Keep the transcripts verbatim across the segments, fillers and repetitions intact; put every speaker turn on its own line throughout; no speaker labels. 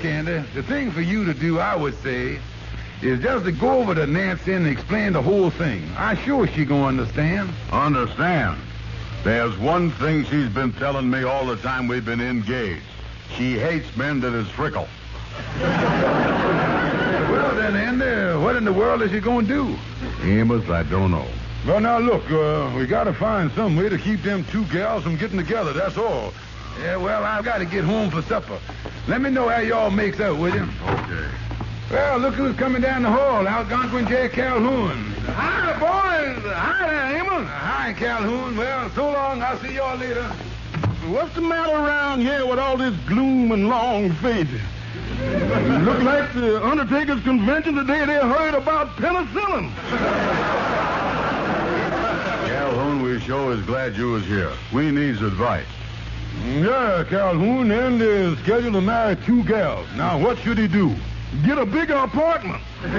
look, Andy, the thing for you to do, I would say, is just to go over to Nancy and explain the whole thing. I'm sure she gonna understand.
Understand? There's one thing she's been telling me all the time we've been engaged. She hates men that is frickle.
Well, then, Andy, what in the world is she gonna do?
Amos, I don't know.
Well, now, look, uh, we gotta find some way to keep them two gals from getting together, that's all. Yeah, well, I've got to get home for supper. Let me know how y'all makes out with him.
Okay.
Well, look who's coming down the hall, Algonquin J. Calhoun.
Hi, boys. Hi there, Amos.
Hi, Calhoun. Well, so long. I'll see y'all later.
What's the matter around here with all this gloom and long faces? Look like the Undertaker's convention the day they heard about penicillin.
Calhoun, we sure is glad you was here. We needs advice.
Yeah, Calhoun, Andy is scheduled to marry two gals. Now, what should he do?
Get a bigger apartment.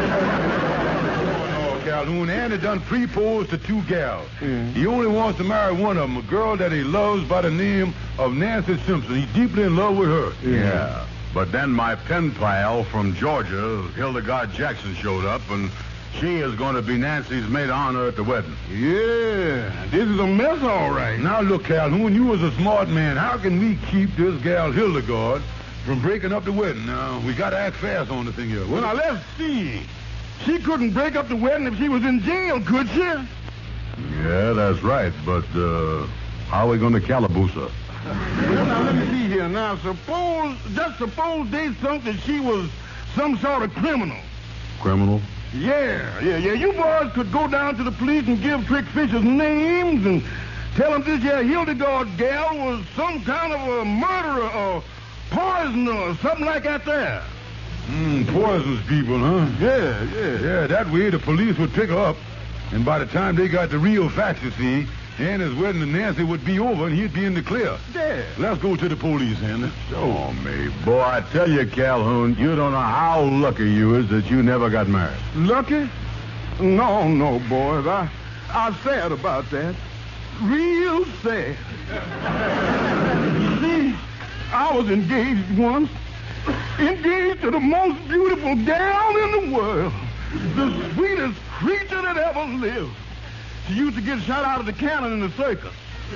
Oh, Calhoun, Andy done proposed to two gals.
Mm.
He only wants to marry one of them, a girl that he loves by the name of Nancy Simpson. He's deeply in love with her.
Yeah. But then my pen pal from Georgia, Hildegard Jackson, showed up, and she is going to be Nancy's maid of honor at the wedding.
Yeah, this is a mess, all right.
Now, look, Calhoun, you was a smart man. How can we keep this gal Hildegard from breaking up the wedding? Now, we got to act fast on the thing here.
Well, now, let's see. She couldn't break up the wedding if she was in jail, could she?
Yeah, that's right. But uh, how are we going to calaboose her?
Well, now, let me see here. Now, suppose, just suppose they thought that she was some sort of criminal.
Criminal?
Yeah, yeah, yeah. You boys could go down to the police and give Trick Fisher's names and tell them this here Hildegard gal was some kind of a murderer or poisoner or something like that there.
Hmm, poisons people, huh?
Yeah, yeah.
Yeah, that way the police would pick her up, and by the time they got the real facts, you see, Andy's wedding to Nancy would be over and he'd be in the clear.
Yeah.
Let's go to the police, Andy.
Oh, me. Boy, I tell you, Calhoun, you don't know how lucky you is that you never got married.
Lucky? No, no, boys. I, I'm sad about that. Real sad. You see, I was engaged once. Engaged to the most beautiful gal in the world. The sweetest creature that ever lived. She used to get shot out of the cannon in the circus.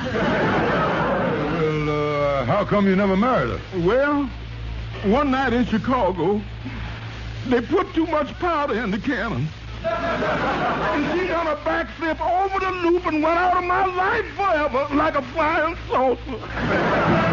Well, uh, how come you never married her?
Well, one night in Chicago, they put too much powder in the cannon. And she done a backflip over the loop and went out of my life forever like a flying saucer.